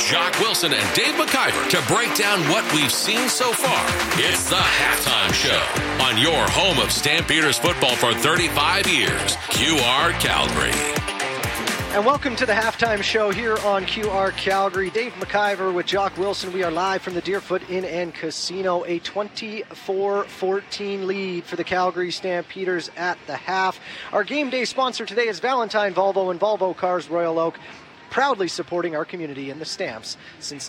Jock Wilson and Dave McIver to break down what we've seen so far. It's the Halftime Show on your home of Stampeders football for 35 years, QR Calgary. And welcome to the Halftime Show here on QR Calgary. Dave McIver with Jock Wilson. We are live from the Deerfoot Inn and Casino. A 24-14 lead for the Calgary Stampeders at the half. Our game day sponsor today is Valentine Volvo and Volvo Cars Royal Oak, proudly supporting our community in the Stamps since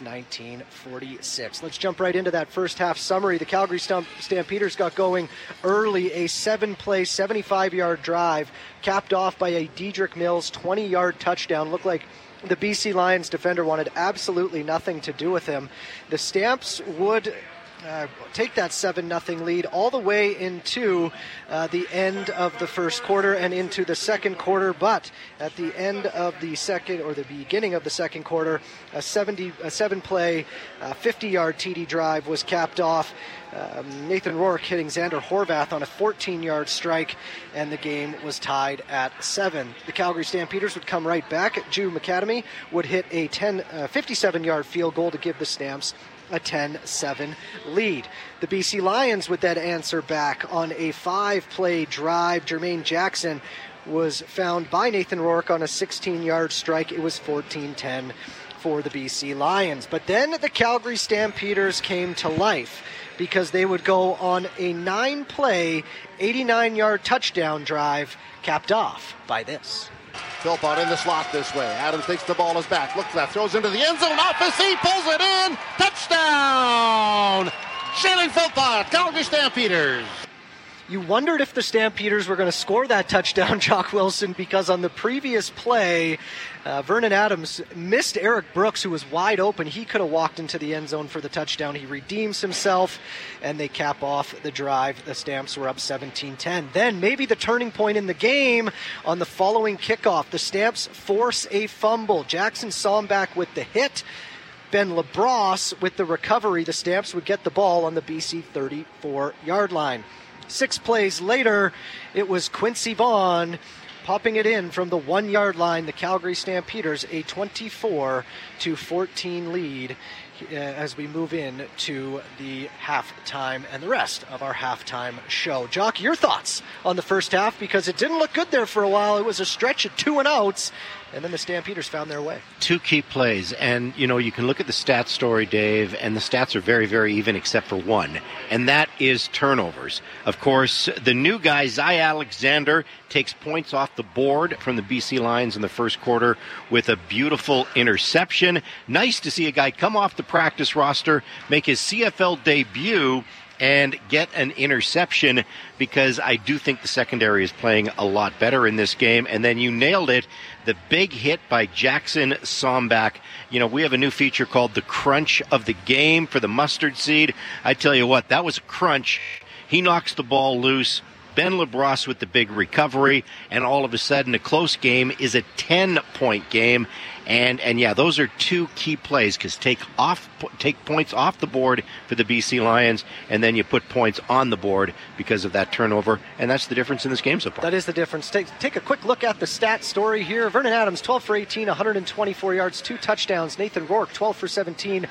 1946. Let's jump right into that first half summary. The Calgary Stampeders got going early, a 7-play, 75-yard drive, capped off by a Dedrick Mills 20-yard touchdown. Looked like the BC Lions defender wanted absolutely nothing to do with him. The Stamps would take that 7-0 lead all the way into the end of the first quarter and into the second quarter. But at the end of the second, or the beginning of the second quarter, a 7-play, 50-yard TD drive was capped off. Nathan Rourke hitting Xander Horvath on a 14-yard strike, and the game was tied at 7. The Calgary Stampeders would come right back. Drew McAdamy would hit a 57-yard field goal to give the Stamps a 10-7 lead. The BC Lions would then answer back on a 5-play drive. Jermaine Jackson was found by Nathan Rourke on a 16-yard strike. It was 14-10 for the BC Lions. But then the Calgary Stampeders came to life because they would go on a 9-play, 89-yard touchdown drive capped off by this. Philpott in the slot this way. Adams thinks the ball is back. Looks left, throws into the end zone. Off his feet, pulls it in. Touchdown! Shailen Philpott, Calgary Stampeders. You wondered if the Stampeders were going to score that touchdown, Jock Wilson, because on the previous play, Vernon Adams missed Eric Brooks, who was wide open. He could have walked into the end zone for the touchdown. He redeems himself, and they cap off the drive. The Stamps were up 17-10. Then maybe the turning point in the game on the following kickoff. The Stamps force a fumble. Jackson Somback with the hit. Ben LaBrosse with the recovery. The Stamps would get the ball on the BC 34-yard line. 6 plays later, it was Quincy Vaughn popping it in from the 1-yard line. The Calgary Stampeders, a 24-14 lead as we move in to the halftime and the rest of our halftime show. Jock, your thoughts on the first half, because it didn't look good there for a while. It was a stretch of 2 and outs, and then the Stampeders found their way. 2 key plays, and you can look at the stats story, Dave, and the stats are very, very even except for one, and that is turnovers. Of course, the new guy, Zy Alexander, takes points off the board from the BC Lions in the first quarter with a beautiful interception. Nice to see a guy come off the practice roster, make his CFL debut, and get an interception, because I do think the secondary is playing a lot better in this game. And then you nailed it, the big hit by Jackson Somback. We have a new feature called the Crunch of the Game for the Mustard Seed. I tell you what, that was a crunch. He knocks the ball loose. Ben LaBrosse with the big recovery, and all of a sudden a close game is a 10-point game. And yeah, those are 2 key plays, because take points off the board for the BC Lions, and then you put points on the board because of that turnover, and that's the difference in this game so far. That is the difference. Take a quick look at the stat story here. Vernon Adams, 12 for 18, 124 yards, 2 touchdowns. Nathan Rourke, 12 for 17,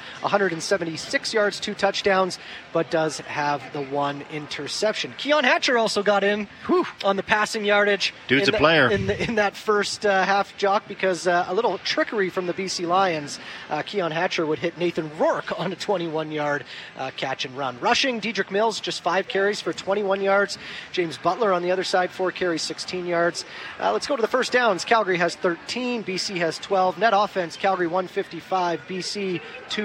176 yards, 2 touchdowns, but does have the 1 interception. Keon Hatcher also got in on the passing yardage. Dude's a player. In that first half, Jock, because a little trickery from the BC Lions. Keon Hatcher would hit Nathan Rourke on a 21-yard catch and run. Rushing, Dedrick Mills, just 5 carries for 21 yards. James Butler on the other side, 4 carries, 16 yards. Let's go to the first downs. Calgary has 13, BC has 12. Net offense, Calgary 155, BC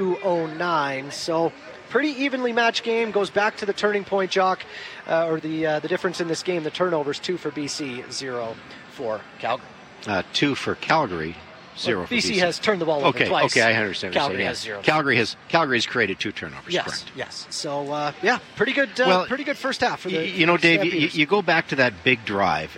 209. So pretty evenly matched game. Goes back to the turning point, Jock, or the difference in this game. The turnovers, 2 for BC, 0 for Calgary. 2 for Calgary. 0 for BC. BC has turned the ball over twice. Okay, I understand. Calgary has 0. Calgary has created 2 turnovers. Yes, correct. yes. So pretty good. Pretty good first half for the. Dave, you go back to that big drive.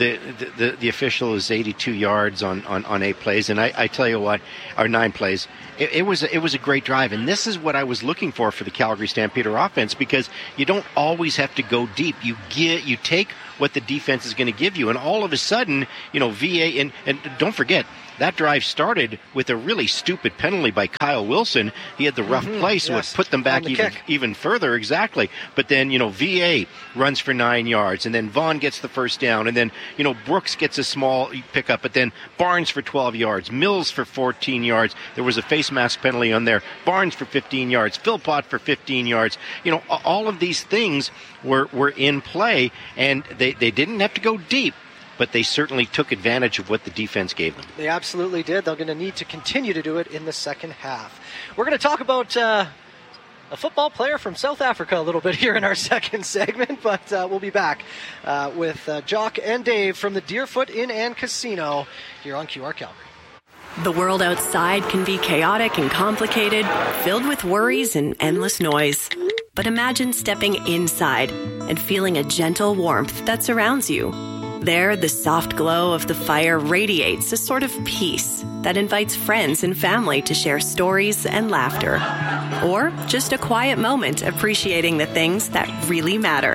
The official is 82 yards on 8 plays, and I tell you what, or 9 plays. It was a great drive, and this is what I was looking for the Calgary Stampeder offense, because you don't always have to go deep. You take what the defense is going to give you, and all of a sudden, VA and don't forget, that drive started with a really stupid penalty by Kyle Wilson. He had the rough play, so it put them back even further. Exactly. But then, VA runs for 9 yards, and then Vaughn gets the first down, and then, Brooks gets a small pickup, but then Barnes for 12 yards, Mills for 14 yards. There was a face mask penalty on there. Barnes for 15 yards, Philpott for 15 yards. All of these things were in play, and they didn't have to go deep, but they certainly took advantage of what the defense gave them. They absolutely did. They're going to need to continue to do it in the second half. We're going to talk about a football player from South Africa a little bit here in our second segment, but we'll be back with Jock and Dave from the Deerfoot Inn and Casino here on QR Calgary. The world outside can be chaotic and complicated, filled with worries and endless noise. But imagine stepping inside and feeling a gentle warmth that surrounds you. There, the soft glow of the fire radiates a sort of peace that invites friends and family to share stories and laughter. Or just a quiet moment appreciating the things that really matter.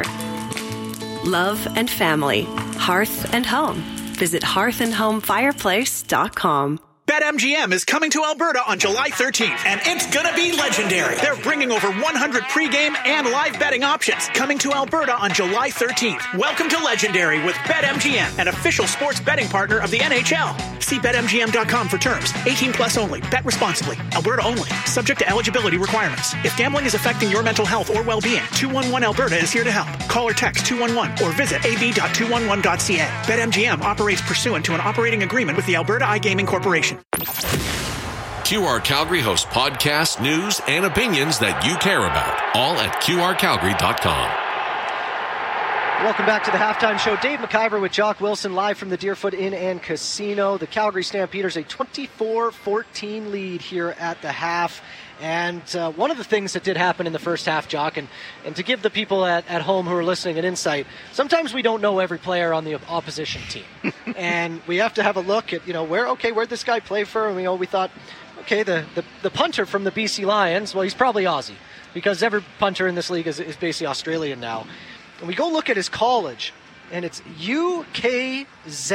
Love and family. Hearth and home. Visit hearthandhomefireplace.com. BetMGM is coming to Alberta on July 13th, and it's gonna be legendary. They're bringing over 100 pregame and live betting options. Coming to Alberta on July 13th. Welcome to Legendary with BetMGM, an official sports betting partner of the NHL. See BetMGM.com for terms. 18 plus only. Bet responsibly. Alberta only. Subject to eligibility requirements. If gambling is affecting your mental health or well-being, 211 Alberta is here to help. Call or text 211 or visit ab.211.ca. BetMGM operates pursuant to an operating agreement with the Alberta iGaming Corporation. QR Calgary hosts podcasts, news, and opinions that you care about, all at QRCalgary.com. Welcome back to the Halftime Show. Dave McIver with Jock Wilson live from the Deerfoot Inn and Casino. The Calgary Stampeders a 24-14 lead here at the half. And one of the things that did happen in the first half, Jock, and to give the people at home who are listening an insight, sometimes we don't know every player on the opposition team. And we have to have a look at, where'd this guy play for? And we thought, okay, the punter from the BC Lions, well, he's probably Aussie, because every punter in this league is basically Australian now. And we go look at his college, and it's UKZN.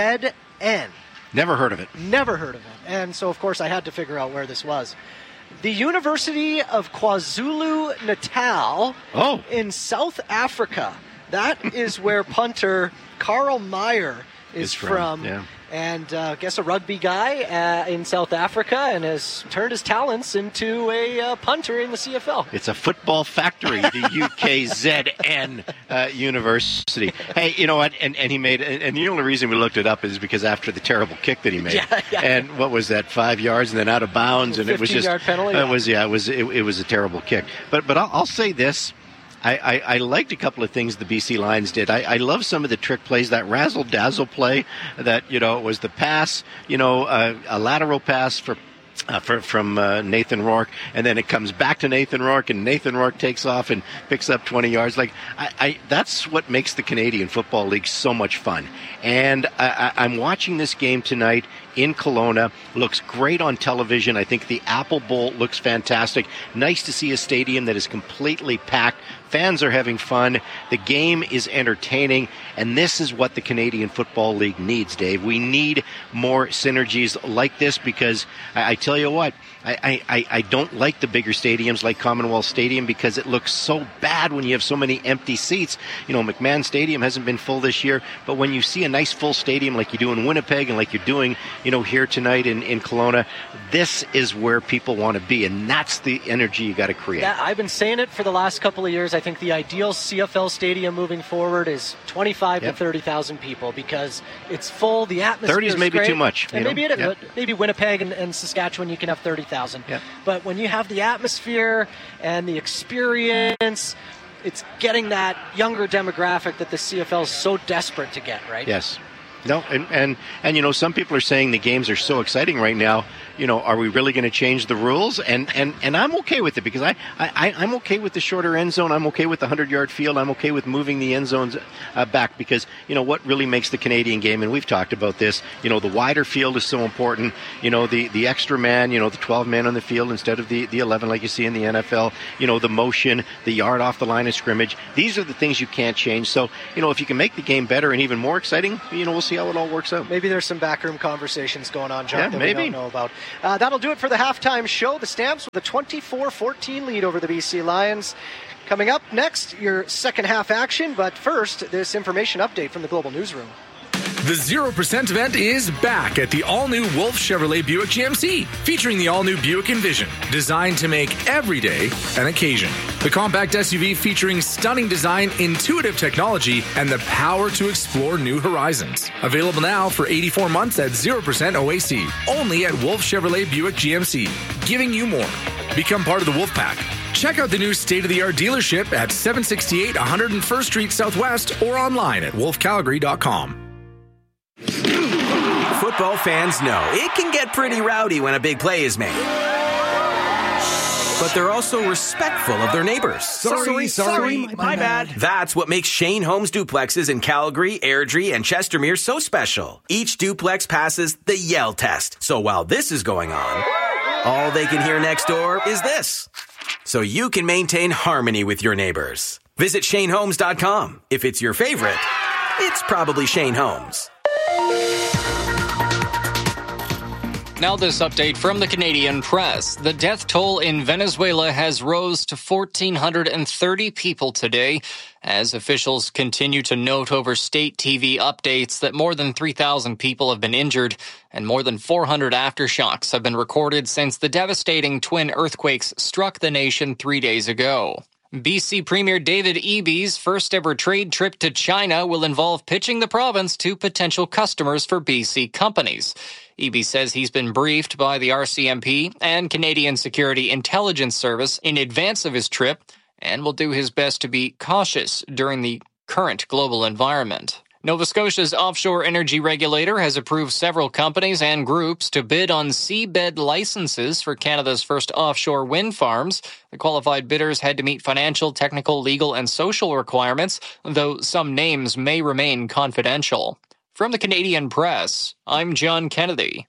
Never heard of it. Never heard of it. And so, of course, I had to figure out where this was. The University of KwaZulu-Natal in South Africa. That is where punter Carl Meyer is from. Yeah. And I guess a rugby guy in South Africa, and has turned his talents into a punter in the CFL. It's a football factory, the UKZN University. Hey, you know what? And he made, and the only reason we looked it up is because after the terrible kick that he made. Yeah. And what was that, 5 yards and then out of bounds, and it was just 15-yard penalty. It was a terrible kick. But I'll say this. I liked a couple of things the BC Lions did. I love some of the trick plays, that razzle-dazzle play that, it was the pass, a lateral pass from Nathan Rourke, and then it comes back to Nathan Rourke, and Nathan Rourke takes off and picks up 20 yards. That's what makes the Canadian Football League so much fun. And I'm watching this game tonight in Kelowna. Looks great on television. I think the Apple Bowl looks fantastic. Nice to see a stadium that is completely packed. Fans are having fun. The game is entertaining. And this is what the Canadian Football League needs, Dave. We need more synergies like this, because I tell you what, I don't like the bigger stadiums like Commonwealth Stadium, because it looks so bad when you have so many empty seats. McMahon Stadium hasn't been full this year, but when you see a nice full stadium like you do in Winnipeg and like you're doing, here tonight in Kelowna, this is where people want to be, and that's the energy you got to create. Yeah, I've been saying it for the last couple of years. I think the ideal CFL stadium moving forward is 25 to 30,000 people, because it's full, the atmosphere 30 is maybe great. Too much. And maybe Winnipeg and Saskatchewan, you can have 30,000. Yep. But when you have the atmosphere and the experience, it's getting that younger demographic that the CFL is so desperate to get, right? Yes. No, and some people are saying the games are so exciting right now. are we really going to change the rules? And I'm okay with it, because I'm okay with the shorter end zone. I'm okay with the 100-yard field. I'm okay with moving the end zones back, because, what really makes the Canadian game, and we've talked about this, the wider field is so important. The extra man, the 12 men on the field instead of the 11 like you see in the NFL, the motion, the yard off the line of scrimmage. These are the things you can't change. So, if you can make the game better and even more exciting, we'll see how it all works out. Maybe there's some backroom conversations going on, John, that maybe. we don't know about. That'll do it for the halftime show. The Stamps with a 24-14 lead over the BC Lions. Coming up next, your second half action. But first, this information update from the Global Newsroom. The 0% event is back at the all-new Wolf Chevrolet Buick GMC, featuring the all-new Buick Envision, designed to make every day an occasion. The compact SUV featuring stunning design, intuitive technology, and the power to explore new horizons. Available now for 84 months at 0% OAC, only at Wolf Chevrolet Buick GMC, giving you more. Become part of the Wolf Pack. Check out the new state-of-the-art dealership at 768 101st Street Southwest or online at wolfcalgary.com. Football fans know it can get pretty rowdy when a big play is made. But they're also respectful of their neighbors. Sorry, my bad. That's what makes Shane Homes duplexes in Calgary, Airdrie, and Chestermere so special. Each duplex passes the Yell test. So while this is going on, all they can hear next door is this. So you can maintain harmony with your neighbors. Visit ShaneHomes.com. If it's your favorite, it's probably Shane Homes. Now this update from the Canadian Press. The death toll in Venezuela has rose to 1,430 people today, as officials continue to note over state TV updates that more than 3,000 people have been injured and more than 400 aftershocks have been recorded since the devastating twin earthquakes struck the nation 3 days ago. BC Premier David Eby's first ever trade trip to China will involve pitching the province to potential customers for BC companies. Eby says he's been briefed by the RCMP and Canadian Security Intelligence Service in advance of his trip and will do his best to be cautious during the current global environment. Nova Scotia's offshore energy regulator has approved several companies and groups to bid on seabed licenses for Canada's first offshore wind farms. The qualified bidders had to meet financial, technical, legal, and social requirements, though some names may remain confidential. From the Canadian Press, I'm John Kennedy.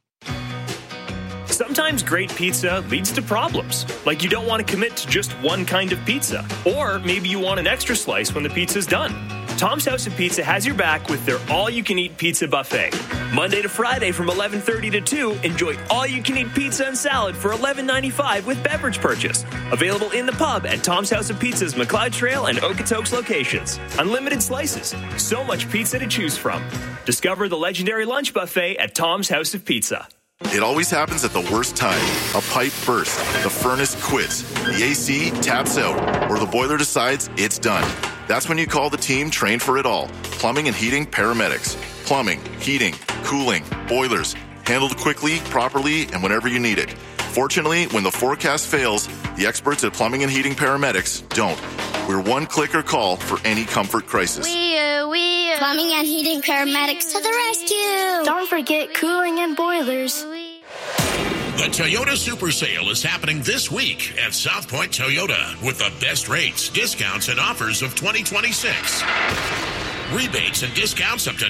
Sometimes great pizza leads to problems, like you don't want to commit to just one kind of pizza, or maybe you want an extra slice when the pizza's done. Tom's House of Pizza has your back with their all-you-can-eat pizza buffet. Monday to Friday from 11:30 to 2, enjoy all-you-can-eat pizza and salad for $11.95 with beverage purchase. Available in the pub at Tom's House of Pizza's McLeod Trail and Okotoks locations. Unlimited slices, so much pizza to choose from. Discover the legendary lunch buffet at Tom's House of Pizza. It always happens at the worst time. A pipe bursts, the furnace quits, the AC taps out, or the boiler decides it's done. That's when you call the team trained for it all. Plumbing and heating paramedics. Plumbing, heating, cooling, boilers. Handled quickly, properly, and whenever you need it. Fortunately, when the forecast fails, the experts at Plumbing and Heating Paramedics don't. We're one clicker call for any comfort crisis. We Plumbing and Heating Paramedics to the rescue. Don't forget cooling and boilers. The Toyota Super Sale is happening this week at South Point Toyota with the best rates, discounts, and offers of 2026. Rebates and discounts up to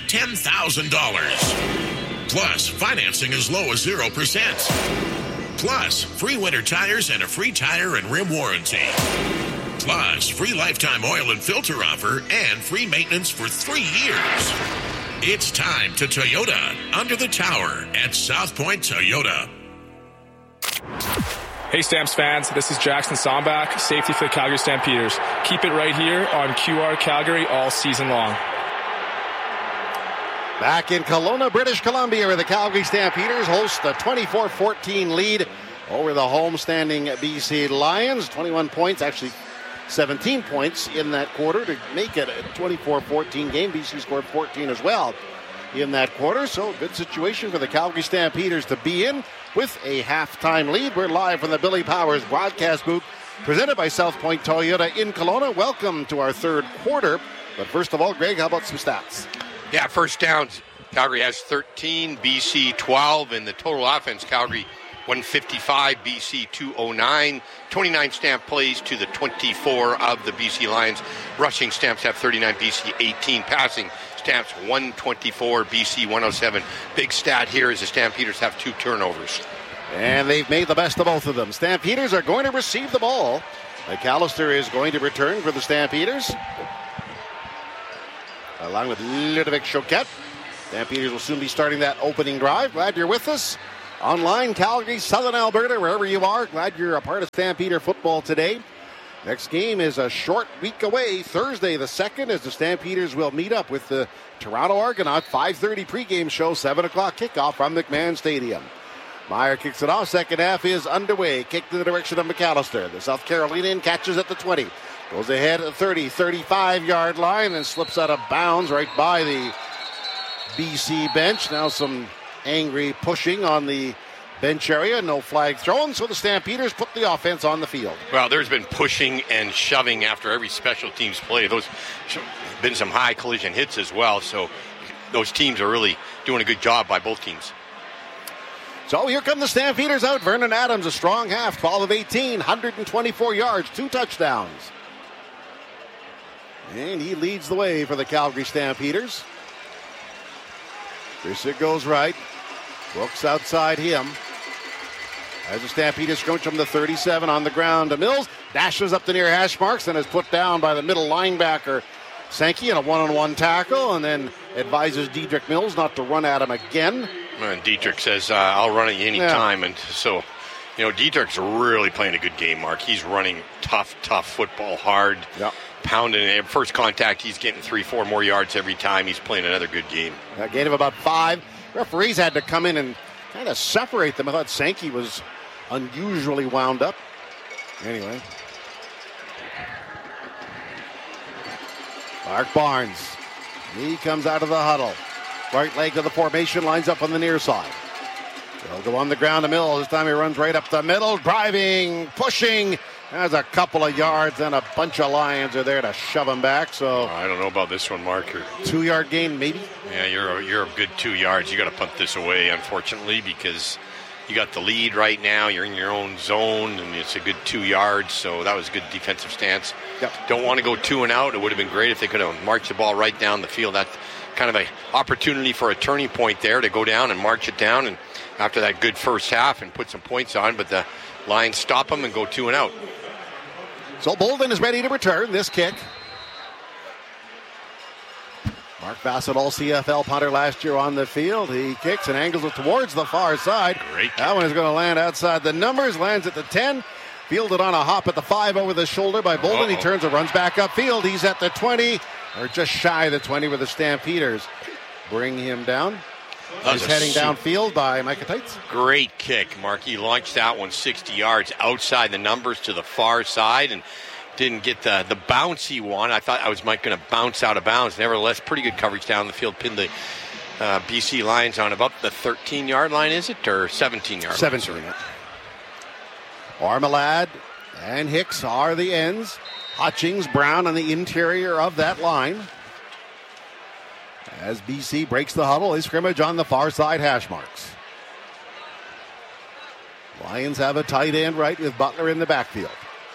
$10,000. Plus, financing as low as 0%. Plus, free winter tires and a free tire and rim warranty. Plus, free lifetime oil and filter offer and free maintenance for 3 years. It's time to Toyota under the tower at South Point Toyota. Hey Stamps fans, this is Jackson Sombach, safety for the Calgary Stampeders. Keep it right here on QR Calgary all season long. Back in Kelowna, British Columbia, where the Calgary Stampeders host a 24-14 lead over the home-standing BC Lions. 21 points, actually 17 points in that quarter to make it a 24-14 game. BC scored 14 as well in that quarter, so good situation for the Calgary Stampeders to be in with a halftime lead. We're live from the Billy Powers broadcast booth, presented by South Point Toyota in Kelowna. Welcome to our third quarter. But first of all, Greg, how about some stats? Yeah, first downs. Calgary has 13, BC 12, and the total offense, Calgary 155, BC 209. 29 stamp plays to the 24 of the BC Lions. Rushing stamps have 39, BC 18. Passing stamps 124, BC 107. Big stat here is the Stampeders have 2 turnovers. And they've made the best of both of them. Stampeders are going to receive the ball. McAllister is going to return for the Stampeders, along with Ludovic Choquette. Stampeders will soon be starting that opening drive. Glad you're with us. Online, Calgary, Southern Alberta, wherever you are. Glad you're a part of Stampeder football today. Next game is a short week away. Thursday the 2nd, as the Stampeders will meet up with the Toronto Argonaut. 5:30 pregame show, 7 o'clock kickoff from McMahon Stadium. Meyer kicks it off. Second half is underway. Kicked in the direction of McAllister. The South Carolinian catches at the 20. Goes ahead at the 30, 35-yard line and slips out of bounds right by the BC bench. Now some angry pushing on the bench area. No flag thrown, so the Stampeders put the offense on the field. Well, there's been pushing and shoving after every special teams play. Those been some high collision hits as well, so those teams are really doing a good job by both teams. So here come the Stampeders out. Vernon Adams, a strong half, 12 of 18, 124 yards, 2 touchdowns. And he leads the way for the Calgary Stampeders. Brissett goes right. Brooks outside him. As the Stampeders scrunch from the 37 on the ground to Mills. Dashes up the near hash marks and is put down by the middle linebacker Sankey in a one-on-one tackle, and then advises Dedrick Mills not to run at him again. And Dedrick says, I'll run at you any time. And so, Dedrick's really playing a good game, Mark. He's running tough football, hard, pounding it. First contact, he's getting 3-4 more yards every time. He's playing another good game. A gain of about 5. Referees had to come in and kind of separate them. I thought Sankey was unusually wound up. Anyway. Mark Barnes. He comes out of the huddle. Right leg of the formation, lines up on the near side. He'll go on the ground to Mills. This time he runs right up the middle, driving, pushing. There's a couple of yards, and a bunch of Lions are there to shove him back. So I don't know about this one, Mark. 2-yard gain, maybe? Yeah, you're a good 2 yards. You got to punt this away, unfortunately, because you got the lead right now. You're in your own zone, and it's a good 2 yards. So that was a good defensive stance. Yep. Don't want to go 2 and out. It would have been great if they could have marched the ball right down the field. That's kind of an opportunity for a turning point there to go down and march it down, and after that good first half and put some points on, but the Lions stop them and go 2 and out. So Bolden is ready to return this kick. Mark Bassett, all CFL punter last year on the field. He kicks and angles it towards the far side. Great. That one is going to land outside the numbers. Lands at the 10. Fielded on a hop at the 5 over the shoulder by Bolden. He turns and runs back upfield. He's at the 20, or just shy of the 20, where the Stampeders bring him down. He's heading downfield by Micah Tights. Great kick, Mark. He launched that one 60 yards outside the numbers to the far side and didn't get the bounce he wanted. I thought I was going to bounce out of bounds. Nevertheless, pretty good coverage down the field. Pinned the BC Lions on about the 13-yard line, is it? Or 17-yard 17. line? Armalad and Hicks are the ends. Hutchings, Brown on the interior of that line. As BC breaks the huddle, a scrimmage on the far side hash marks. Lions have a tight end right with Butler in the backfield.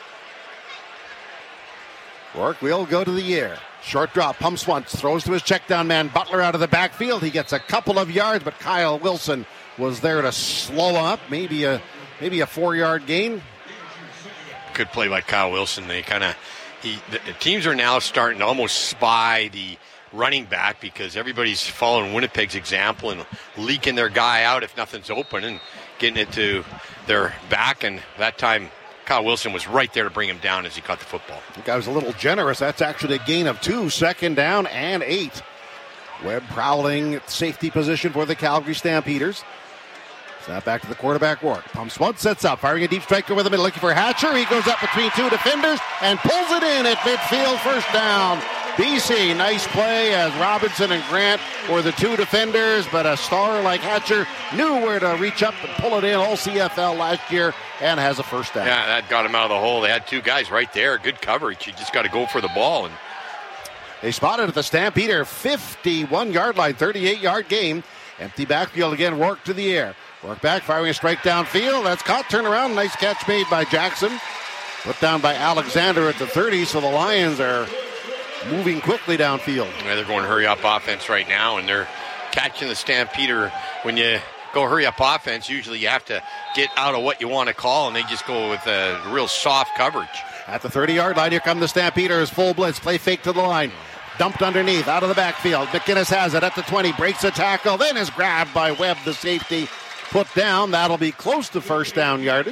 Rourke will go to the air. Short drop, pumps once, throws to his check down man. Butler out of the backfield. He gets a couple of yards, but Kyle Wilson was there to slow him up. Maybe a 4-yard gain. Good play by Kyle Wilson. The teams are now starting to almost spy the running back because everybody's following Winnipeg's example and leaking their guy out if nothing's open and getting it to their back. And that time, Kyle Wilson was right there to bring him down as he caught the football. I think I was a little generous. That's actually a gain of 2, 2nd down and 8. Webb prowling at safety position for the Calgary Stampeders. Snap back to the quarterback, Rourke. Pumps once, sets up, firing a deep strike over the middle, looking for Hatcher. He goes up between 2 defenders and pulls it in at midfield, first down. BC, nice play as Robinson and Grant were the 2 defenders, but a star like Hatcher knew where to reach up and pull it in. All CFL last year and has a first down. Yeah, that got him out of the hole. They had 2 guys right there. Good coverage. You just got to go for the ball. And they spotted at the Stampeder 51-yard line, 38-yard game. Empty backfield again, Rourke to the air. Work back, firing a strike downfield. That's caught. Turn around. Nice catch made by Jackson. Put down by Alexander at the 30, so the Lions are moving quickly downfield. Yeah, they're going hurry-up offense right now, and they're catching the Stampeder. When you go hurry-up offense, usually you have to get out of what you want to call, and they just go with a real soft coverage. At the 30-yard line, here come the Stampeders. Full blitz, play fake to the line. Dumped underneath, out of the backfield. McGinnis has it at the 20, breaks a tackle, then is grabbed by Webb, the safety. Put down, that'll be close to first down yardage.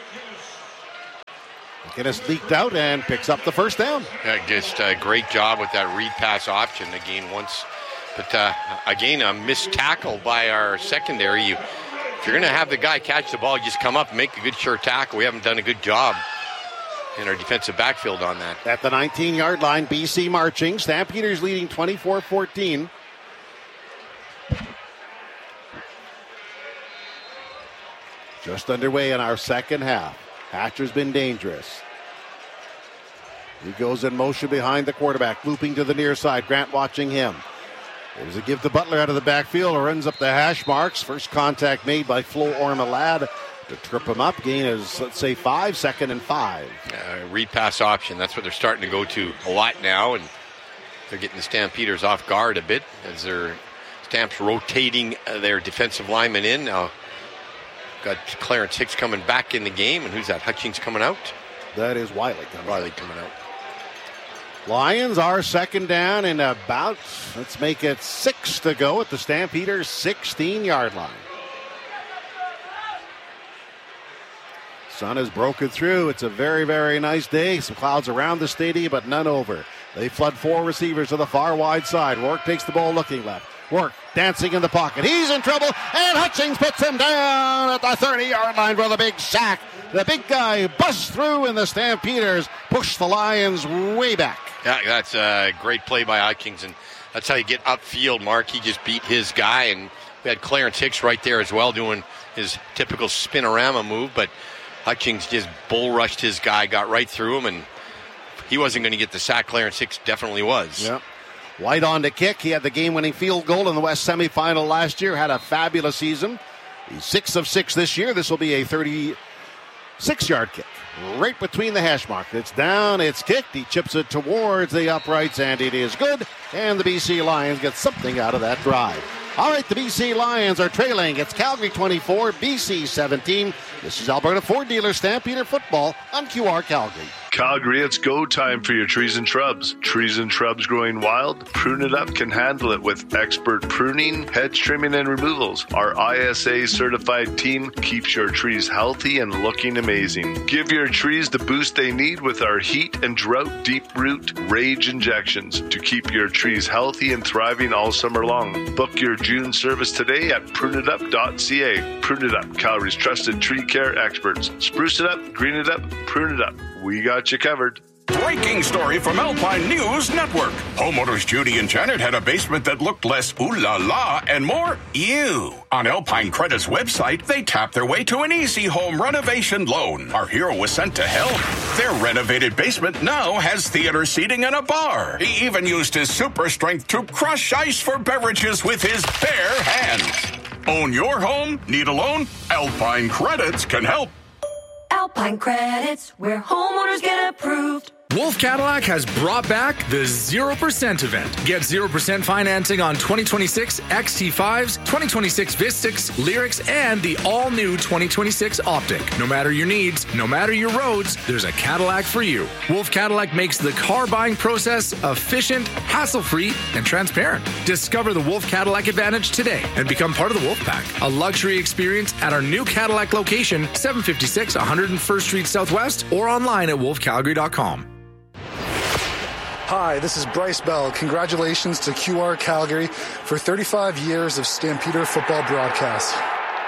McGinnis leaked out and picks up the first down. Yeah, just a great job with that read pass option again once. But again, a missed tackle by our secondary. If you're going to have the guy catch the ball, just come up and make a good sure tackle. We haven't done a good job in our defensive backfield on that. At the 19-yard line, BC marching. Stampeders leading 24-14. Just underway in our second half. Hatcher's been dangerous. He goes in motion behind the quarterback, looping to the near side. Grant watching him. There's a give to Butler out of the backfield, or ends up the hash marks. First contact made by Flo Ormalad to trip him up. Gain is, let's say, 5, 2nd and 5. Read pass option. That's what they're starting to go to a lot now, and they're getting the Stampeders off guard a bit as their Stamps rotating their defensive linemen in. Now, got Clarence Hicks coming back in the game, and who's that? Hutchings coming out? That is Wiley coming out. Lions are second down and about, let's make it 6 to go at the Stampeders' 16-yard line. Sun has broken through. It's a very, very nice day. Some clouds around the stadium, but none over. They flood 4 receivers to the far wide side. Rourke takes the ball looking left. Rourke dancing in the pocket. He's in trouble, and Hutchings puts him down at the 30-yard line for the big sack. The big guy busts through, and the Stampeders push the Lions way back. Yeah, that's a great play by Hutchings, and that's how you get upfield, Mark. He just beat his guy, and we had Clarence Hicks right there as well doing his typical spinorama move, but Hutchings just bull rushed his guy, got right through him, and he wasn't going to get the sack. Clarence Hicks definitely was. Yep. White on to kick. He had the game-winning field goal in the West semifinal last year. Had a fabulous season. He's 6 of 6 this year. This will be a 36-yard kick. Right between the hash mark. It's down, it's kicked. He chips it towards the uprights, and it is good. And the BC Lions get something out of that drive. All right, the BC Lions are trailing. It's Calgary 24, BC 17. This is Alberta Ford Dealer Stampeder Football on QR Calgary. Calgary, it's go time for your trees and shrubs. Trees and shrubs growing wild? Prune It Up can handle it with expert pruning, hedge trimming, and removals. Our ISA certified team keeps your trees healthy and looking amazing. Give your trees the boost they need with our heat and drought deep root rage injections to keep your trees healthy and thriving all summer long. Book your June service today at pruneitup.ca. Prune It Up, Calgary's trusted tree care experts. Spruce it up, green it up, prune it up. We got you covered. Breaking story from Alpine News Network. Homeowners Judy and Janet had a basement that looked less ooh la la and more ew. On Alpine Credit's website, they tapped their way to an easy home renovation loan. Our hero was sent to help. Their renovated basement now has theater seating and a bar. He even used his super strength to crush ice for beverages with his bare hands. Own your home? Need a loan? Alpine Credits can help. Alpine Credits, where homeowners get approved. Wolf Cadillac has brought back the 0% event. Get 0% financing on 2026 XT5s, 2026 Vistix, Lyrics, and the all-new 2026 Optic. No matter your needs, no matter your roads, there's a Cadillac for you. Wolf Cadillac makes the car buying process efficient, hassle-free, and transparent. Discover the Wolf Cadillac Advantage today and become part of the Wolf Pack. A luxury experience at our new Cadillac location, 756 101st Street Southwest, or online at wolfcalgary.com. Hi, this is Bryce Bell. Congratulations to QR Calgary for 35 years of Stampeder football broadcast.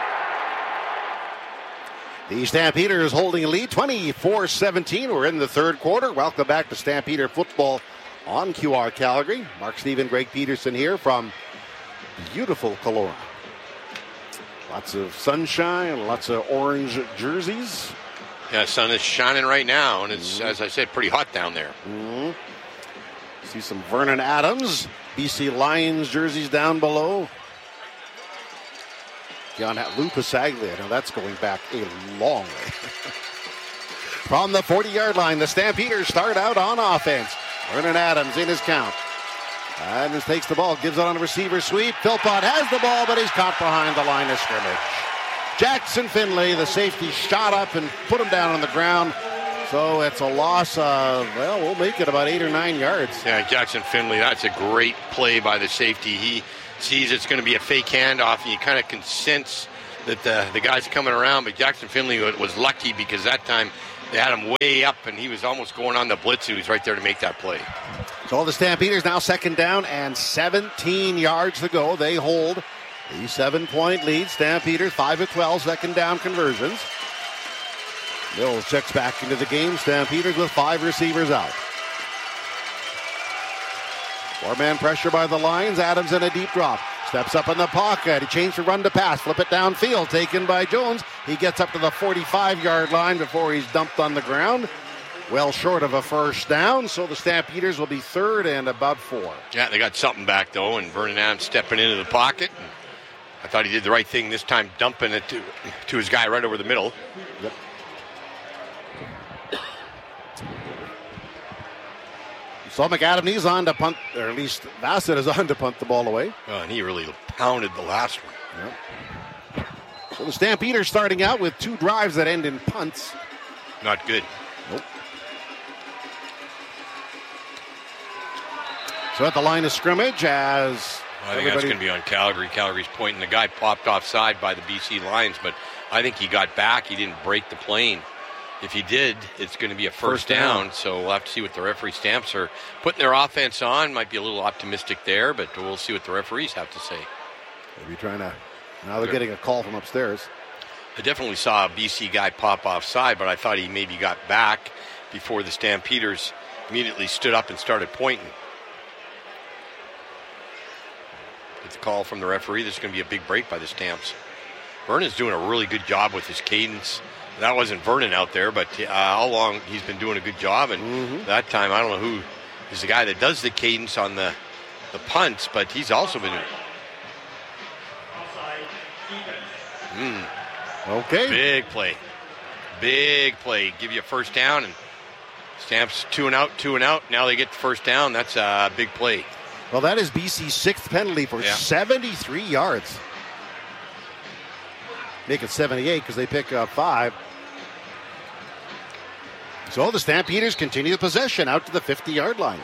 The Stampeders holding a lead, 24-17. We're in the third quarter. Welcome back to Stampeder football on QR Calgary. Mark Steven, Greg Peterson here from beautiful Kelowna. Lots of sunshine, lots of orange jerseys. Yeah, sun is shining right now, and it's, as I said, pretty hot down there. Mm-hmm. See some Vernon Adams, BC Lions jerseys down below. Lou Pasaglia. Now that's going back a long way. From the 40-yard line, the Stampeders start out on offense. Vernon Adams in his count. Adams takes the ball, gives it on a receiver sweep. Philpott has the ball, but he's caught behind the line of scrimmage. Jackson Finley, the safety, shot up and put him down on the ground. So it's a loss of, well, we'll make it about 8 or 9 yards. Yeah, Jackson Finley, that's a great play by the safety. He sees it's going to be a fake handoff, and you kind of can sense that the guy's coming around. But Jackson Finley was lucky because that time they had him way up, and he was almost going on the blitz. He was right there to make that play. So the Stampeders now second down and 17 yards to go. They hold the 7-point lead. Stampeders 5 of 12 second down conversions. Mills checks back into the game. Stampeders with 5 receivers out. 4-man pressure by the Lions. Adams in a deep drop. Steps up in the pocket. He changed the run to pass. Flip it downfield. Taken by Jones. He gets up to the 45-yard line before he's dumped on the ground. Well short of a first down, so the Stampeders will be 3rd and about 4. Yeah, they got something back, though, and Vernon Adams stepping into the pocket. I thought he did the right thing this time, dumping it to his guy right over the middle. Yep. So McAdam is on to punt, or at least Bassett is on to punt the ball away. Oh, and he really pounded the last one. Yep. So the Stampeders starting out with 2 drives that end in punts. Not good. Nope. So at the line of scrimmage as I think that's going to be on Calgary. Calgary's pointing. The guy popped offside by the BC Lions, but I think he got back. He didn't break the plane. If he did, it's going to be a first down. So we'll have to see what the referee stamps are putting their offense on. Might be a little optimistic there, but we'll see what the referees have to say. Maybe trying to. Now they're getting a call from upstairs. I definitely saw a BC guy pop offside, but I thought he maybe got back before the Stampeders immediately stood up and started pointing. Get the call from the referee. This is going to be a big break by the Stamps. Vernon's doing a really good job with his cadence. That wasn't Vernon out there, but all along he's been doing a good job. And that time, I don't know who is the guy that does the cadence on the punts, but he's also been. Okay. Big play. Big play. Give you a first down, and Stamps 2 and out. Now they get the first down. That's a big play. Well, that is BC's 6th penalty for 73 yards. Make it 78 because they pick up 5. So the Stampeders continue the possession out to the 50-yard line.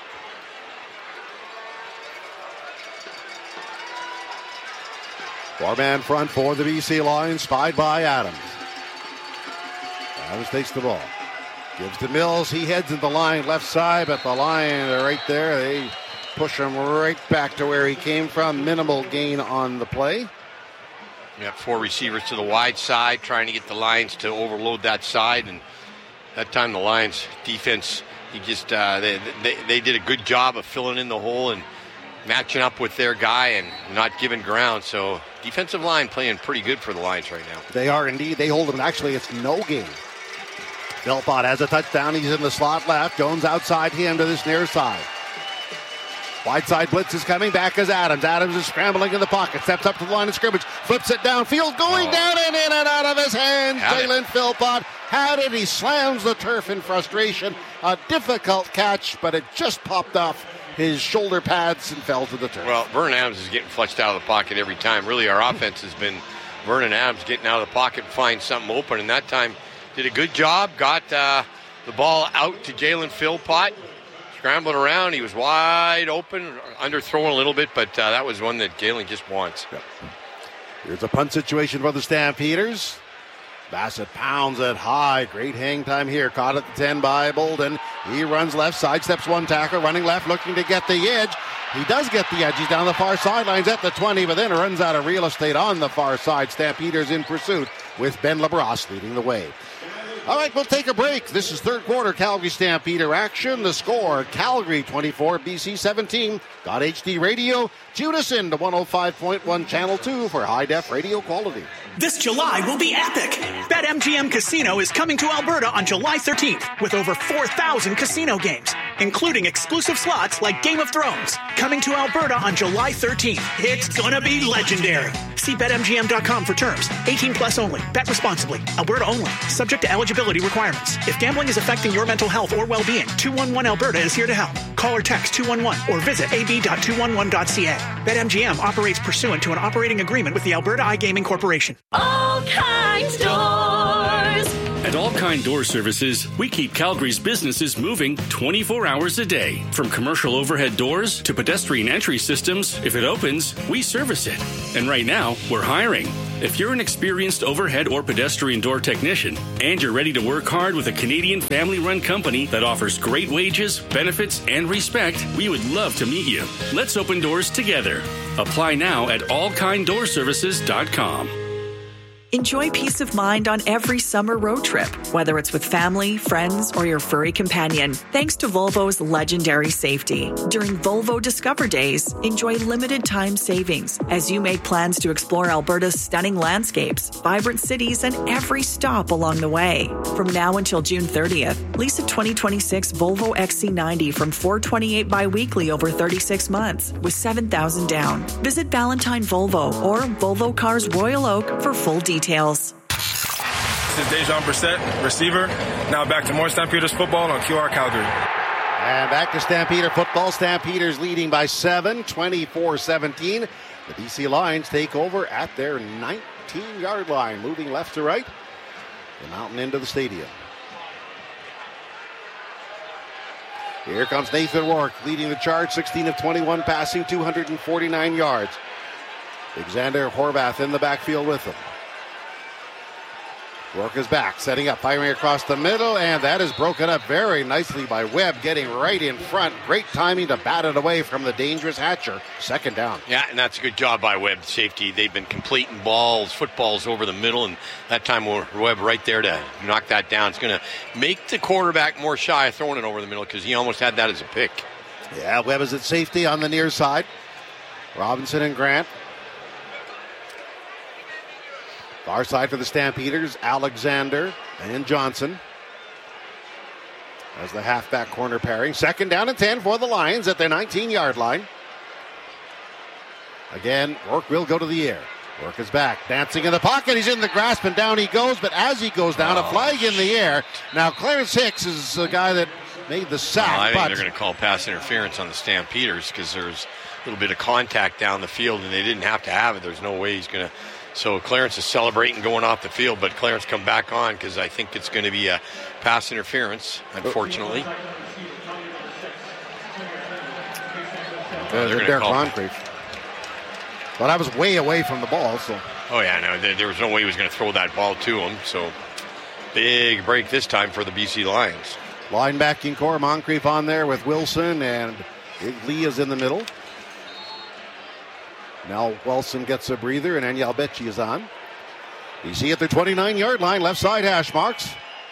Four-man front for the BC Lions, spied by Adams. Adams takes the ball. Gives to Mills. He heads in the line left side, but the Lions are right there. They push him right back to where he came from. Minimal gain on the play. We have 4 receivers to the wide side, trying to get the Lions to overload that side. And that time the Lions defense, they did a good job of filling in the hole and matching up with their guy and not giving ground. So defensive line playing pretty good for the Lions right now. They are indeed. They hold them. Actually, it's no gain. Philpott has a touchdown. He's in the slot left. Jones outside him to this near side. Wide side blitz is coming back as Adams. Adams is scrambling in the pocket. Steps up to the line of scrimmage. Flips it downfield. Going down and in and out of his hands. Jalen Philpott had it. He slams the turf in frustration. A difficult catch, but it just popped off his shoulder pads and fell to the turf. Well, Vernon Adams is getting flushed out of the pocket every time. Really, our offense has been Vernon Adams getting out of the pocket and find something open. And that time did a good job. Got the ball out to Jalen Philpott. Scrambling around, he was wide open, underthrowing a little bit, but that was one that Jalen just wants. Yep. Here's a punt situation for the Stampeders. Bassett pounds it high. Great hang time here. Caught at the 10 by Bolden. He runs left, sidesteps one tackle, running left, looking to get the edge. He does get the edge. He's down the far sidelines at the 20, but then runs out of real estate on the far side. Stampeders in pursuit with Ben LaBrosse leading the way. All right, we'll take a break. This is third quarter Calgary Stampeder action. The score, Calgary 24, BC 17. .HD Radio, tune us in to 105.1 Channel 2 for high-def radio quality. This July will be epic. BetMGM Casino is coming to Alberta on July 13th with over 4,000 casino games. including exclusive slots like Game of Thrones. Coming to Alberta on July 13th. It's gonna be legendary. See BetMGM.com for terms. 18 plus only. Bet responsibly. Alberta only. Subject to eligibility requirements. If gambling is affecting your mental health or well-being, 211 Alberta is here to help. Call or text 211 or visit ab.211.ca. BetMGM operates pursuant to an operating agreement with the Alberta iGaming Corporation. All Kind Doors. At All Kind Door Services, we keep Calgary's businesses moving 24 hours a day. From commercial overhead doors to pedestrian entry systems, if it opens, we service it. And right now, we're hiring. If you're an experienced overhead or pedestrian door technician and you're ready to work hard with a Canadian family-run company that offers great wages, benefits, and respect, we would love to meet you. Let's open doors together. Apply now at allkinddoorservices.com. Enjoy peace of mind on every summer road trip, whether it's with family, friends, or your furry companion, thanks to Volvo's legendary safety. During Volvo Discover Days, enjoy limited time savings as you make plans to explore Alberta's stunning landscapes, vibrant cities, and every stop along the way. From now until June 30th, lease a 2026 Volvo XC90 from $428 bi-weekly over 36 months with $7,000 down. Visit Valentine Volvo or Volvo Cars Royal Oak for full details. This is Dejan Brissett, receiver. Now back to more Stampeders football on QR Calgary. And back to Stampeder football. Stampeders leading by 7, 24-17. The BC Lions take over at their 19-yard line, moving left to right. The mountain into the stadium. Here comes Nathan Rourke leading the charge, 16 of 21 passing, 249 yards. Alexander Horvath in the backfield with him. Rourke is back, setting up, firing across the middle, and that is broken up very nicely by Webb, getting right in front. Great timing to bat it away from the dangerous Hatcher. Second down. Yeah, and that's a good job by Webb, safety. They've been completing footballs over the middle, and that time Webb right there to knock that down. It's going to make the quarterback more shy of throwing it over the middle because he almost had that as a pick. Yeah, Webb is at safety on the near side. Robinson and Grant. Far side for the Stampeders, Alexander and Johnson. As the halfback corner pairing. Second down and 10 for the Lions at their 19-yard line. Again, Rourke will go to the air. Rourke is back, dancing in the pocket. He's in the grasp, and down he goes. But as he goes down, a flag in the air. Now, Clarence Hicks is the guy that made the sack. I think they're going to call pass interference on the Stampeders because there's a little bit of contact down the field, and they didn't have to have it. There's no way he's going to. So Clarence is celebrating going off the field, but Clarence come back on because I think it's going to be a pass interference, unfortunately. They're Derek Moncrief. But I was way away from the ball, so. Oh, yeah, no, there was no way he was going to throw that ball to him. So big break this time for the BC Lions. Linebacking core, Moncrief on there with Wilson, and Lee is in the middle. Now Wilson gets a breather, and Anyal Becci is on. BC at their 29-yard line, left side hash marks.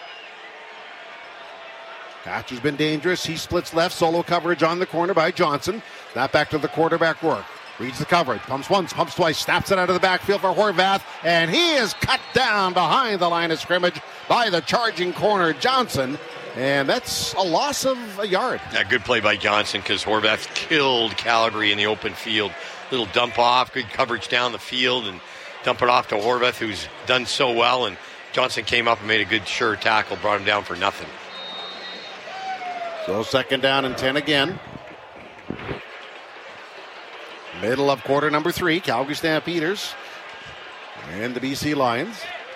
Hatch has been dangerous. He splits left, solo coverage on the corner by Johnson. Snap back to the quarterback Rourke. Reads the coverage, pumps once, pumps twice, snaps it out of the backfield for Horvath, and he is cut down behind the line of scrimmage by the charging corner Johnson. And that's a loss of a yard. Yeah, good play by Johnson because Horvath killed Calgary in the open field. Little dump off, good coverage down the field, and dump it off to Horvath, who's done so well. And Johnson came up and made a good sure tackle, brought him down for nothing. So second down and 10 again. Middle of quarter number 3, Calgary Stampeders and the BC Lions.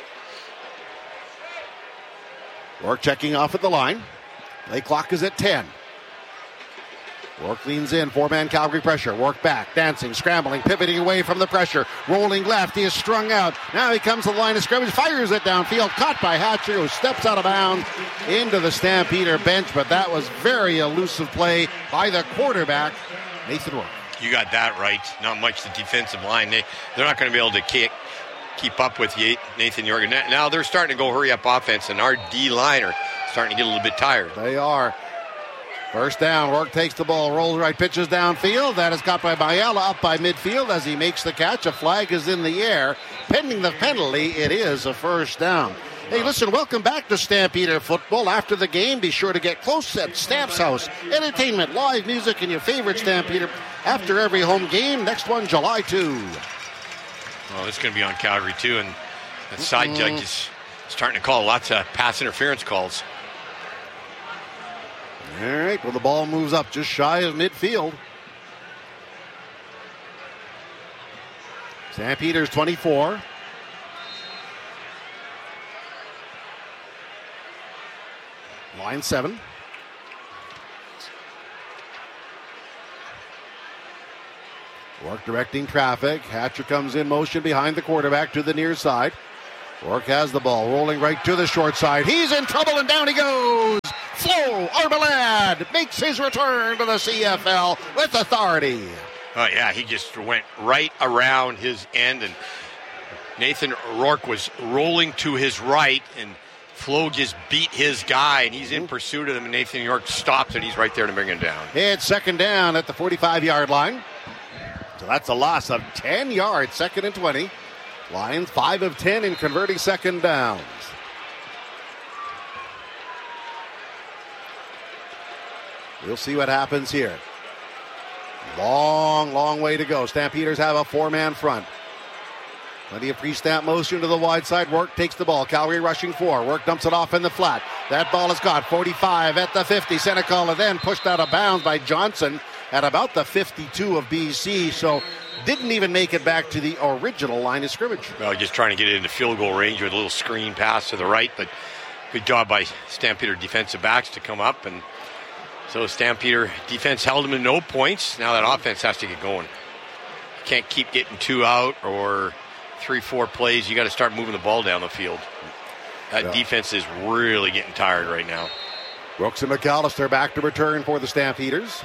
Rourke checking off at the line. Play clock is at 10. Rourke leans in, 4-man Calgary pressure. Rourke back, dancing, scrambling, pivoting away from the pressure. Rolling left, he is strung out. Now he comes to the line of scrimmage, fires it downfield, caught by Hatcher, who steps out of bounds into the Stampeder bench, but that was very elusive play by the quarterback, Nathan Rourke. You got that right. Not much the defensive line. They're not going to be able to keep up with Nathan Rourke. Now they're starting to go hurry up offense, and our D-line are starting to get a little bit tired. They are. First down, Rourke takes the ball, rolls right, pitches downfield. That is caught by Biella up by midfield as he makes the catch. A flag is in the air. Pending the penalty, it is a first down. Hey, listen, welcome back to Stampeder Football. After the game, be sure to get close at Stamps House. Entertainment, live music, and your favorite Stampeder after every home game. Next one, July 2. Well, this is going to be on Calgary, too, and that side judge is starting to call lots of pass interference calls. All right, well, the ball moves up just shy of midfield. Stampeders 24. Line 7. Rourke directing traffic. Hatcher comes in motion behind the quarterback to the near side. Rourke has the ball, rolling right to the short side. He's in trouble, and down he goes. Flo Arbalad makes his return to the CFL with authority. Oh, yeah, he just went right around his end, and Nathan Rourke was rolling to his right, and Flo just beat his guy, and he's in pursuit of him, and Nathan Rourke stops, and he's right there to bring him down. It's second down at the 45-yard line. So that's a loss of 10 yards, 2nd and 20. Lions 5 of 10 in converting second downs. We'll see what happens here. Long way to go. Stampeders have a 4-man front. Plenty of pre-snap motion to the wide side. Rourke takes the ball. Calgary rushing 4. Rourke dumps it off in the flat. That ball is caught. 45 at the 50. Senecal then pushed out of bounds by Johnson at about the 52 of BC. So didn't even make it back to the original line of scrimmage. Well, just trying to get it into field goal range with a little screen pass to the right, but good job by Stampeder defensive backs to come up, and so Stampeder defense held him to no points. Now that offense has to get going. You can't keep getting 2 out or 3-4 plays. You got to start moving the ball down the field. That defense is really getting tired right now. Brooks and McAllister back to return for the Stampeders.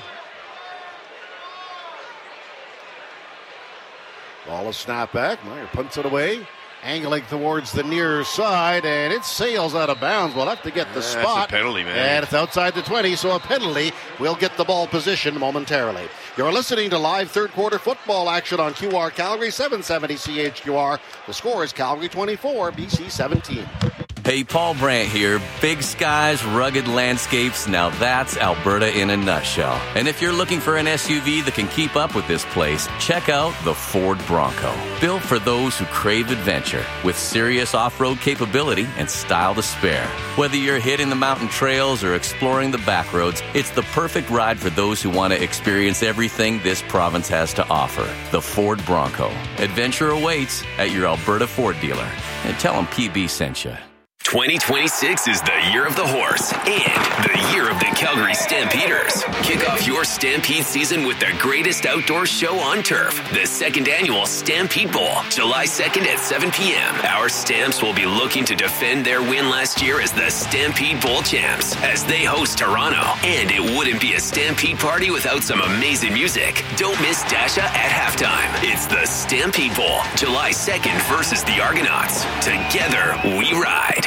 Ball is snapped back. Meyer punts it away. Angling towards the near side, and it sails out of bounds. We'll have to get the spot. That's a penalty, man. And it's outside the 20, so a penalty. We'll get the ball positioned momentarily. You're listening to live third quarter football action on QR Calgary, 770 CHQR. The score is Calgary 24, BC 17. Hey, Paul Brandt here. Big skies, rugged landscapes. Now that's Alberta in a nutshell. And if you're looking for an SUV that can keep up with this place, check out the Ford Bronco. Built for those who crave adventure, with serious off-road capability and style to spare. Whether you're hitting the mountain trails or exploring the back roads, it's the perfect ride for those who want to experience everything this province has to offer. The Ford Bronco. Adventure awaits at your Alberta Ford dealer. And tell them PB sent you. 2026 is the year of the horse and the year of the Calgary Stampeders. Kick off your Stampede season with the greatest outdoor show on turf, the 2nd annual Stampede Bowl, July 2nd at 7 p.m. Our Stamps will be looking to defend their win last year as the Stampede Bowl champs as they host Toronto. And it wouldn't be a Stampede party without some amazing music. Don't miss Dasha at halftime. It's the Stampede Bowl, July 2nd versus the Argonauts. Together we ride.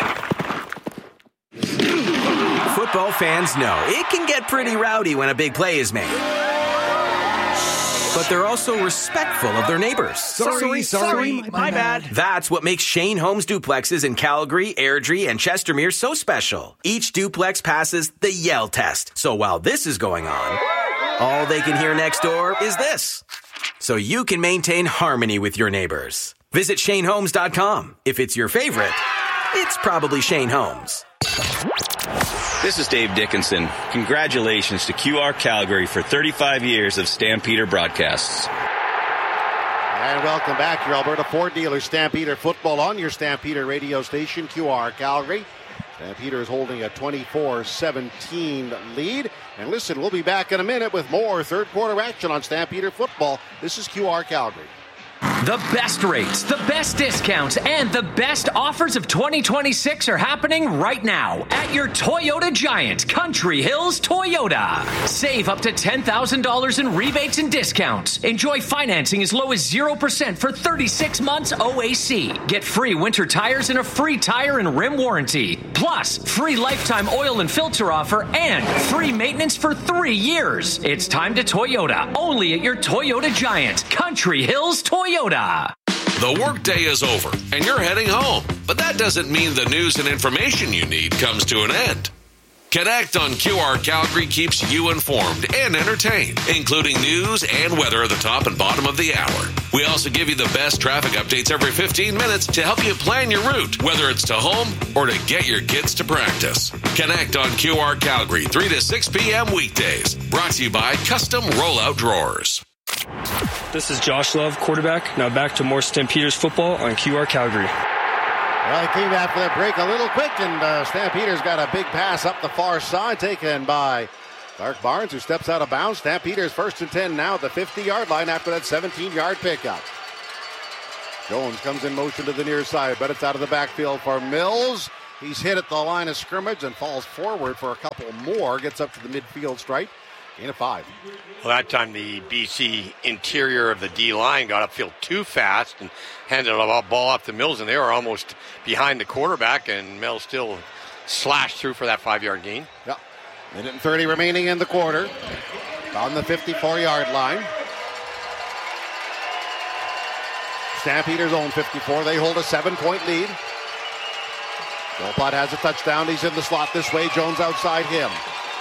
Football fans know it can get pretty rowdy when a big play is made. But they're also respectful of their neighbors. Sorry, my bad. That's what makes Shane Holmes duplexes in Calgary, Airdrie, and Chestermere so special. Each duplex passes the Yell test. So while this is going on, all they can hear next door is this. So you can maintain harmony with your neighbors. Visit ShaneHolmes.com. If it's your favorite, it's probably Shane Holmes. This is Dave Dickinson. Congratulations to QR Calgary for 35 years of Stampeder broadcasts. And welcome back, your Alberta Ford dealer, Stampeder Football on your Stampeder radio station, QR Calgary. Stampeder is holding a 24-17 lead. And listen, we'll be back in a minute with more third quarter action on Stampeder Football. This is QR Calgary. The best rates, the best discounts, and the best offers of 2026 are happening right now at your Toyota Giant, Country Hills Toyota. Save up to $10,000 in rebates and discounts. Enjoy financing as low as 0% for 36 months OAC. Get free winter tires and a free tire and rim warranty. Plus, free lifetime oil and filter offer and free maintenance for 3 years. It's time to Toyota, only at your Toyota Giant, Country Hills Toyota. The workday is over and you're heading home, but that doesn't mean the news and information you need comes to an end. Connect on QR Calgary keeps you informed and entertained, including news and weather at the top and bottom of the hour. We also give you the best traffic updates every 15 minutes to help you plan your route, whether it's to home or to get your kids to practice. Connect on QR Calgary, 3 to 6 p.m. weekdays. Brought to you by Custom Rollout Drawers. This is Josh Love, quarterback. Now back to more Stampeders football on QR Calgary. Well, he came after that break a little quick, and Stampeders got a big pass up the far side, taken by Clark Barnes, who steps out of bounds. Stampeders 1st and 10 now at the 50-yard line after that 17-yard pickup. Jones comes in motion to the near side, but it's out of the backfield for Mills. He's hit at the line of scrimmage and falls forward for a couple more, gets up to the midfield stripe. Gain of 5. Well, that time the BC interior of the D-line got upfield too fast and handed a ball off to Mills, and they were almost behind the quarterback, and Mills still slashed through for that 5-yard gain. Yeah. Minute and 30 remaining in the quarter. On the 54-yard line. Stampeders own 54. They hold a 7-point lead. Philpott has a touchdown. He's in the slot this way. Jones outside him.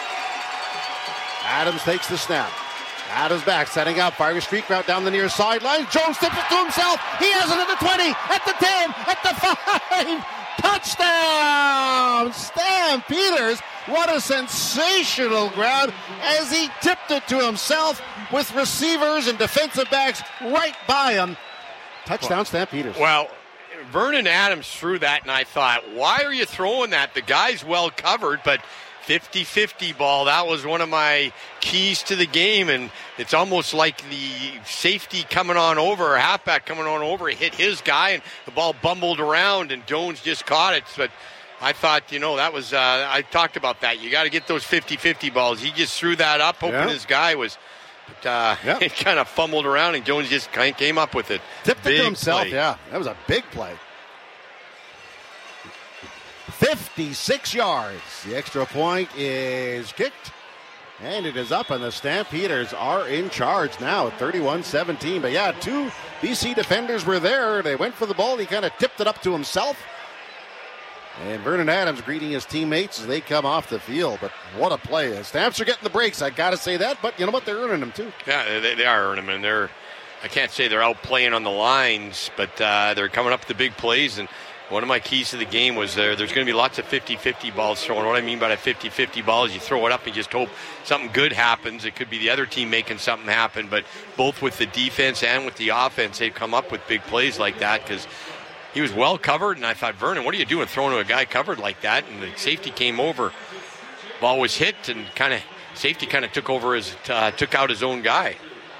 Adams takes the snap. Adams back, setting up, firing a streak route down the near sideline. Jones tips it to himself. He has it at the 20, at the 10, at the 5. Touchdown! Stampeders. What a sensational grab as he tipped it to himself with receivers and defensive backs right by him. Touchdown, Stampeders. Well, Vernon Adams threw that, and I thought, why are you throwing that? The guy's well covered, but 50-50 ball, that was one of my keys to the game, and it's almost like the safety coming on over, or halfback coming on over, hit his guy, and the ball bumbled around, and Jones just caught it. But I thought, that was, I talked about that. You got to get those 50-50 balls. He just threw that up, hoping his guy was, but it kind of fumbled around, and Jones just came up with it. Tipped it to himself, yeah. That was a big play. 56 yards. The extra point is kicked, and it is up, and the Stampeders are in charge now at 31-17. But yeah, 2 BC defenders were there. They went for the ball. He kind of tipped it up to himself. And Vernon Adams greeting his teammates as they come off the field. But what a play. The Stamps are getting the breaks, I got to say that. But you know what? They're earning them, too. Yeah, they are earning them. And I can't say they're out playing on the lines, but they're coming up with the big plays. And one of my keys to the game was there's going to be lots of 50-50 balls thrown. What I mean by that 50-50 ball is you throw it up and just hope something good happens. It could be the other team making something happen, but both with the defense and with the offense, they've come up with big plays like that because he was well covered, and I thought, Vernon, what are you doing throwing to a guy covered like that? And the safety came over. Ball was hit, and safety took out his own guy.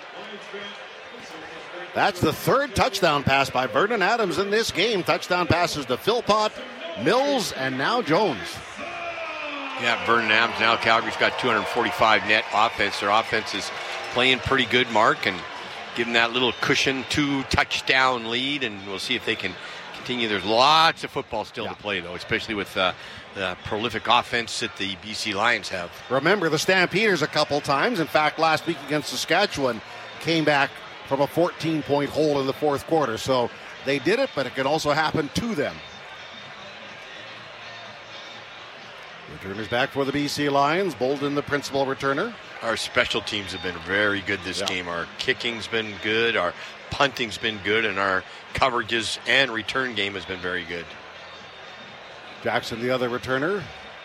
That's the 3rd touchdown pass by Vernon Adams in this game. Touchdown passes to Philpott, Mills, and now Jones. Yeah, Vernon Adams. Now Calgary's got 245 net offense. Their offense is playing pretty good, Mark, and give them that little cushion 2-touchdown lead, and we'll see if they can continue. There's lots of football still to play, though, especially with the prolific offense that the BC Lions have. Remember the Stampeders a couple times. In fact, last week against Saskatchewan, came back from a 14-point hole in the 4th quarter. So they did it, but it can also happen to them. Returners back for the BC Lions. Bolden, the principal returner. Our special teams have been very good this game. Our kicking's been good, our punting's been good, and our coverages and return game has been very good. Jackson, the other returner.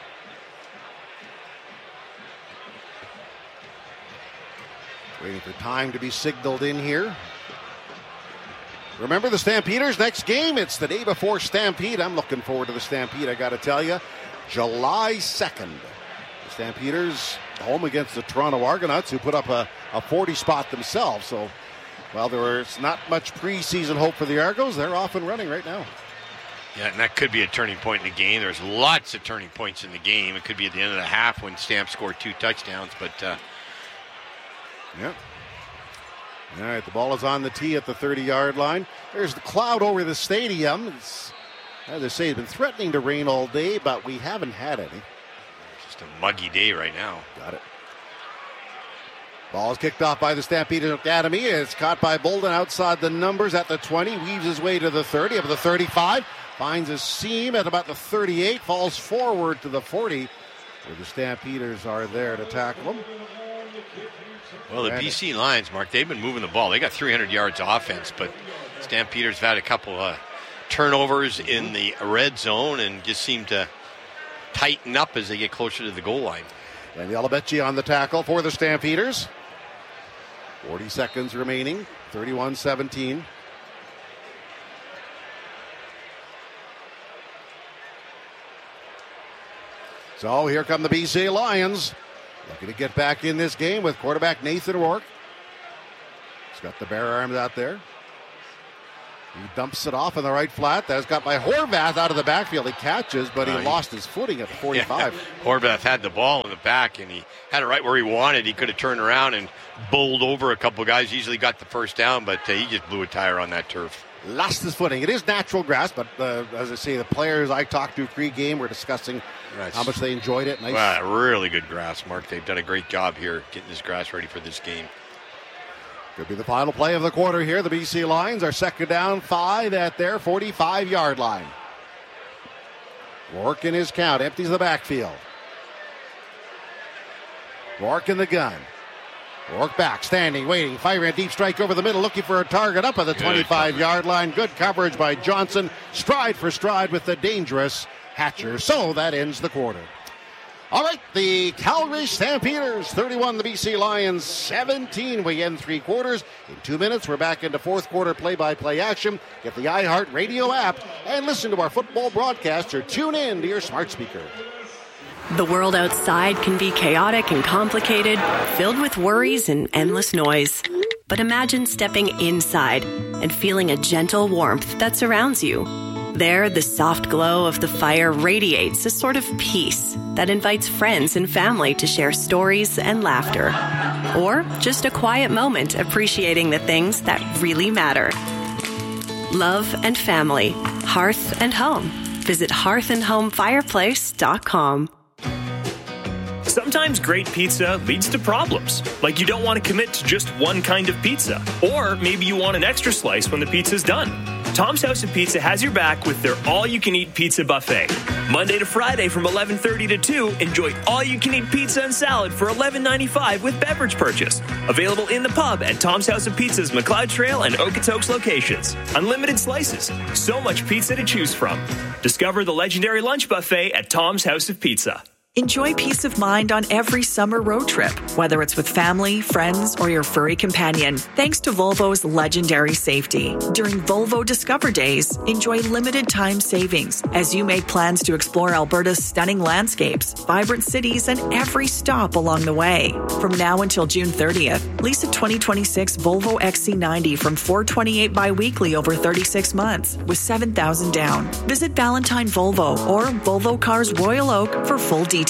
Waiting for time to be signaled in here. Remember the Stampeders' next game? It's the day before Stampede. I'm looking forward to the Stampede, I got to tell you. July 2nd. The Stampeders home against the Toronto Argonauts, who put up a 40 spot themselves. So, while there's not much preseason hope for the Argos, they're off and running right now. Yeah, and that could be a turning point in the game. There's lots of turning points in the game. It could be at the end of the half when Stamp scored 2 touchdowns, but... Yep. All right, the ball is on the tee at the 30-yard line. There's the cloud over the stadium. As they say, it's been threatening to rain all day, but we haven't had any. Just a muggy day right now. Got it. Ball is kicked off by the Stampede Academy. It's caught by Bolden outside the numbers at the 20. Weaves his way to the 30, up to the 35. Finds a seam at about the 38. Falls forward to the 40. Where the Stampeders are there to tackle him. Well, the BC Lions, Mark, they've been moving the ball. They got 300 yards offense, but Stampeders have had a couple of turnovers in the red zone and just seem to tighten up as they get closer to the goal line. And the Alabecci on the tackle for the Stampeders. 40 seconds remaining. 31-17. So here come the BC Lions. Looking to get back in this game with quarterback Nathan Rourke. He's got the bare arms out there. He dumps it off in the right flat. That is got by Horvath out of the backfield. He catches, but he lost his footing at the 45. Yeah. Horvath had the ball in the back, and he had it right where he wanted. He could have turned around and bowled over a couple of guys. Easily got the first down, but he just blew a tire on that turf. Lost his footing. It is natural grass, but as I say, the players I talked to pre-game were discussing how much they enjoyed it. Nice. Well, really good grass, Mark. They've done a great job here getting this grass ready for this game. Could be the final play of the quarter here. The BC Lions are second down 5 at their 45-yard line. Rourke in his count, empties the backfield. Rourke in the gun. Rourke back, standing, waiting, firing a deep strike over the middle, looking for a target up at the 25-yard line. Good coverage by Johnson, stride for stride with the dangerous Hatcher. So that ends the quarter. All right, the Calgary Stampeders 31, the BC Lions 17. We end three quarters. In 2 minutes, we're back into fourth quarter play-by-play action. Get the iHeart Radio app and listen to our football broadcast or tune in to your smart speaker. The world outside can be chaotic and complicated, filled with worries and endless noise. But imagine stepping inside and feeling a gentle warmth that surrounds you. There, the soft glow of the fire radiates a sort of peace that invites friends and family to share stories and laughter. Or just a quiet moment appreciating the things that really matter. Love and family, hearth and home. Visit hearthandhomefireplace.com. Sometimes great pizza leads to problems, like you don't want to commit to just one kind of pizza, or maybe you want an extra slice when the pizza's done. Tom's House of Pizza has your back with their all-you-can-eat pizza buffet. Monday to Friday from 11:30 to 2, enjoy all-you-can-eat pizza and salad for $11.95 with beverage purchase. Available in the pub at Tom's House of Pizza's McLeod Trail and Okotoks locations. Unlimited slices, so much pizza to choose from. Discover the legendary lunch buffet at Tom's House of Pizza. Enjoy peace of mind on every summer road trip, whether it's with family, friends, or your furry companion, thanks to Volvo's legendary safety. During Volvo Discover Days, enjoy limited time savings as you make plans to explore Alberta's stunning landscapes, vibrant cities, and every stop along the way. From now until June 30th, lease a 2026 Volvo XC90 from $428 bi-weekly over 36 months with $7,000 down. Visit Valentine Volvo or Volvo Cars Royal Oak for full details.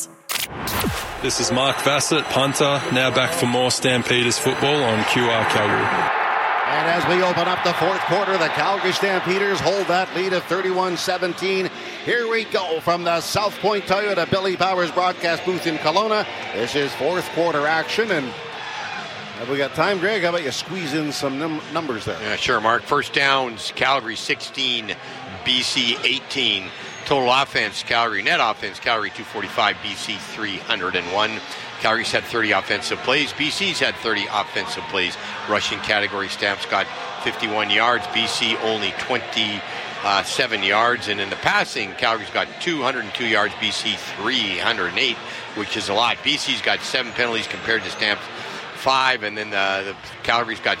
This is Mark Bassett, punter, now back for more Stampeders football on QR Calgary. And as we open up the fourth quarter, the Calgary Stampeders hold that lead of 31-17. Here we go from the South Point Toyota Billy Powers broadcast booth in Kelowna. This is fourth quarter action, and have we got time, Greg? How about you squeeze in some numbers there? Yeah, sure, Mark. First downs, Calgary 16, BC 18. Total offense, Calgary. Net offense, Calgary 245, BC 301. Calgary's had 30 offensive plays. BC's had 30 offensive plays. Rushing category, Stamps got 51 yards. BC only 27 yards. And in the passing, Calgary's got 202 yards. BC 308, which is a lot. BC's got 7 penalties compared to Stamps 5. And then the Calgary's got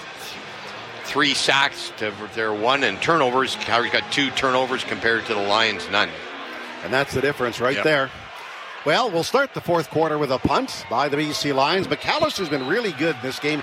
3 sacks to their 1, and turnovers. Calgary's got 2 turnovers compared to the Lions, none. And that's the difference right there. Well, we'll start the fourth quarter with a punt by the BC Lions. McAllister's been really good in this game.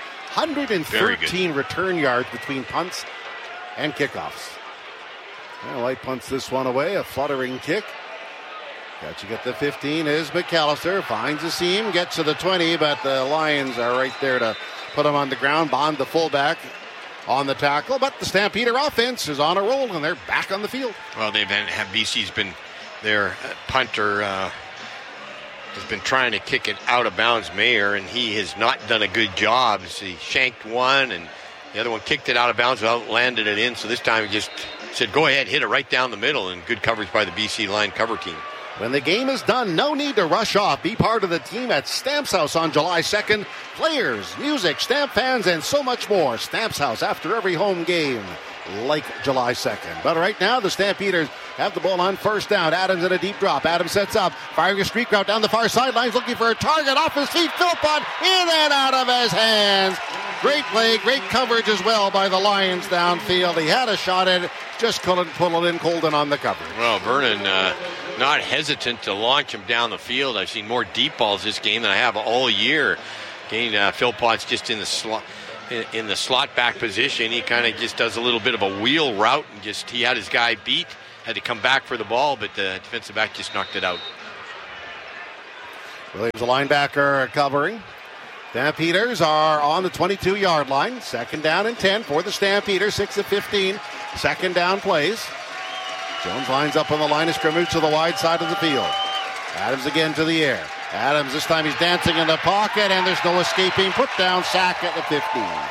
113 return yards between punts and kickoffs. Well, White punts this one away, a fluttering kick. Catching at the 15 is McAllister. Finds a seam, gets to the 20, but the Lions are right there to put him on the ground. Bond, the fullback, on the tackle, but the Stampeder offense is on a roll, and they're back on the field. Well, BC's been their punter, has been trying to kick it out of bounds, Mayer, and he has not done a good job. He shanked one, and the other one kicked it out of bounds without landed it in. So this time he just said, go ahead, hit it right down the middle, and good coverage by the BC line cover team. When the game is done, no need to rush off. Be part of the team at Stamps House on July 2nd. Players, music, Stamp fans, and so much more. Stamps House after every home game, like July 2nd. But right now, the Stampeders have the ball on first down. Adams in a deep drop. Adams sets up, firing a streak route down the far sidelines, looking for a target. Off his feet, Philpott in and out of his hands. Great play, great coverage as well by the Lions downfield. He had a shot at it, just couldn't pull it in. Colden on the cover. Well, Vernon not hesitant to launch him down the field. I've seen more deep balls this game than I have all year. Again, Philpott's just in the slot back position. He kind of just does a little bit of a wheel route, and he had his guy beat, had to come back for the ball, but the defensive back just knocked it out. Williams, the linebacker, covering. Stampeders are on the 22-yard line. Second down and 10 for the Stampeders. 6 of 15. Second down plays. Jones lines up on the line of scrimmage to the wide side of the field. Adams again to the air. Adams, this time he's dancing in the pocket, and there's no escaping. Put down, sack at the 15.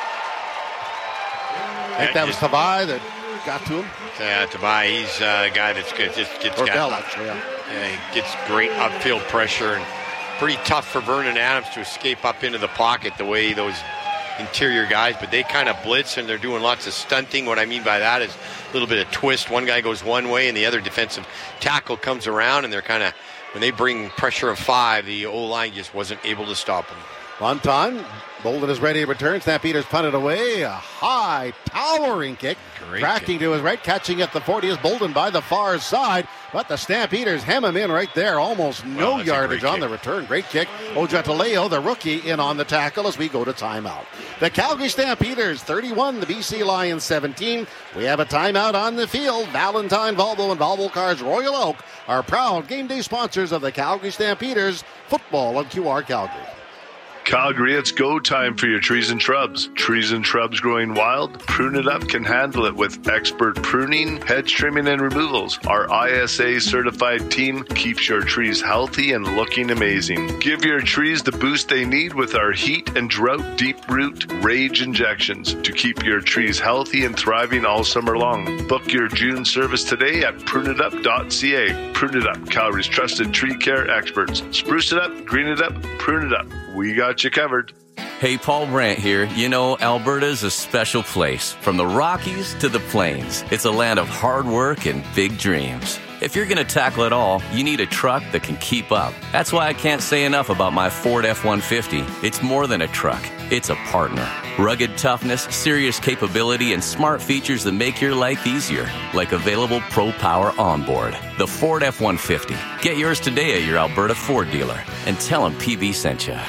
I think that was Tabai that got to him. Yeah, Tabai, he's the guy that's good. Just gets Bell, actually, yeah, he gets great upfield pressure, and pretty tough for Vernon Adams to escape up into the pocket the way those interior guys, but they kind of blitz and they're doing lots of stunting. What I mean by that is a little bit of twist. One guy goes one way and the other defensive tackle comes around, and they're kind of, when they bring pressure of 5, the O-line just wasn't able to stop them. One time, Bolden is ready to return. Stampeders punted away. A high, towering kick. Tracking to his right, catching at the 40 is Bolden by the far side. But the Stampeders hem him in right there. Almost no yardage on the return. Great kick. Ojataleo, the rookie, in on the tackle as we go to timeout. The Calgary Stampeders 31, the BC Lions 17. We have a timeout on the field. Valentine, Volvo, and Volvo Cars Royal Oak are proud game day sponsors of the Calgary Stampeders football on QR Calgary. Calgary, it's go time for your trees and shrubs. Trees and shrubs growing wild? Prune It Up can handle it with expert pruning, hedge trimming, and removals. Our ISA certified team keeps your trees healthy and looking amazing. Give your trees the boost they need with our heat and drought deep root rage injections to keep your trees healthy and thriving all summer long. Book your June service today at pruneitup.ca. Prune It Up, Calgary's trusted tree care experts. Spruce it up, green it up, prune it up. We got you covered. Hey, Paul Brandt here. You know, Alberta's a special place. From the Rockies to the Plains, it's a land of hard work and big dreams. If you're going to tackle it all, you need a truck that can keep up. That's why I can't say enough about my Ford F-150. It's more than a truck. It's a partner. Rugged toughness, serious capability, and smart features that make your life easier. Like available Pro Power onboard. The Ford F-150. Get yours today at your Alberta Ford dealer. And tell them PB sent you.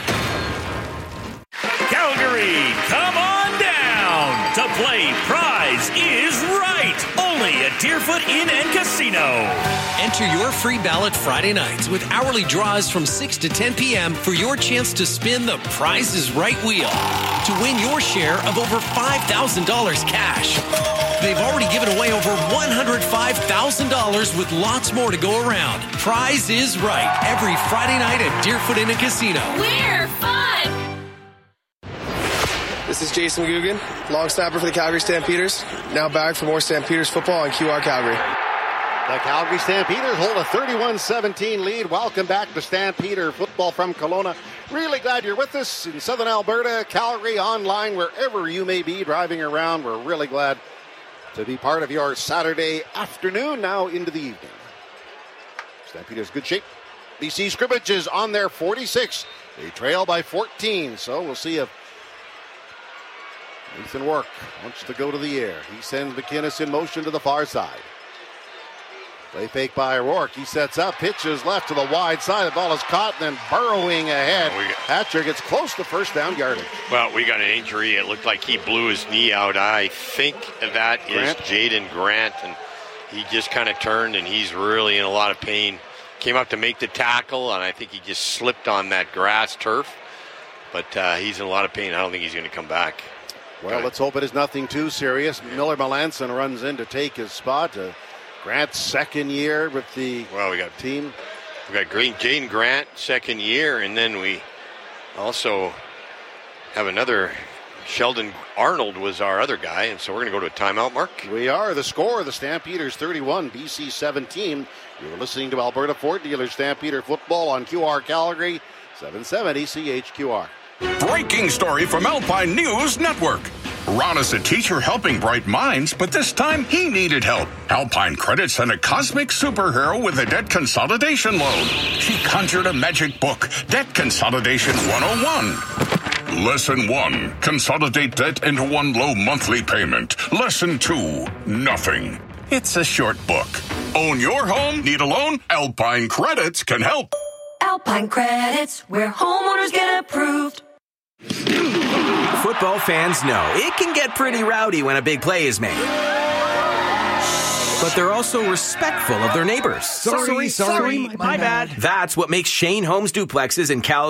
Calgary, come on down to play Prize is Right. Only at Deerfoot Inn and Casino. Enter your free ballot Friday nights with hourly draws from 6 to 10 p.m. for your chance to spin the Prize is Right wheel to win your share of over $5,000 cash. They've already given away over $105,000 with lots more to go around. Prize is Right every Friday night at Deerfoot Inn and Casino. We're fun! This is Jason Guggen, long snapper for the Calgary Stampeders. Now back for more Stampeders football on QR Calgary. The Calgary Stampeders hold a 31-17 lead. Welcome back to Stampeder football from Kelowna. Really glad you're with us in Southern Alberta, Calgary, online, wherever you may be driving around. We're really glad to be part of your Saturday afternoon, now into the evening. Stampeders good shape. BC scrimmage is on their 46. They trail by 14, so we'll see if Nathan Work wants to go to the air. He sends McInnes in motion to the far side. Play fake by Rourke. He sets up, pitches left to the wide side. The ball is caught and then burrowing ahead. Hatcher gets close to first down yardage. Well, we got an injury. It looked like he blew his knee out. I think that is Jaden Grant, and he just kind of turned, and he's really in a lot of pain. Came up to make the tackle, and I think he just slipped on that grass turf. But he's in a lot of pain. I don't think he's going to come back. Well, let's hope it is nothing too serious. Miller Melanson runs in to take his spot. Grant's second year with the team. We've got Jaden Grant, second year, and then we also have another. Sheldon Arnold was our other guy, and so we're going to go to a timeout, Mark. We are. The score, the Stampeders 31, BC 17. You're listening to Alberta Ford Dealers Stampeder Football on QR Calgary, 770 CHQR. Breaking story from Alpine News Network. Ron is a teacher helping bright minds, but this time he needed help. Alpine Credit sent a cosmic superhero with a debt consolidation loan. She conjured a magic book, Debt Consolidation 101. Lesson 1, consolidate debt into one low monthly payment. Lesson 2, nothing. It's a short book. Own your home? Need a loan? Alpine Credits can help. Alpine Credits, where homeowners get approved. Football fans know it can get pretty rowdy when a big play is made. But they're also respectful of their neighbors. Sorry, my bad. That's what makes Shane Homes Duplexes in Calgary